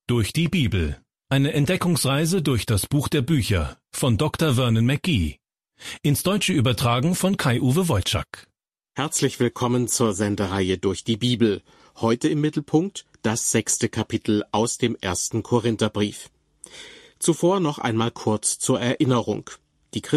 Durch die Bibel. Eine Entdeckungsreise durch das Buch der Bücher von Dr. Vernon McGee. Ins Deutsche übertragen von Kai-Uwe Wojczak. Herzlich willkommen zur Sendereihe Durch die Bibel. Heute im Mittelpunkt das 6. Kapitel aus dem 1. Korintherbrief. Zuvor noch einmal kurz zur Erinnerung.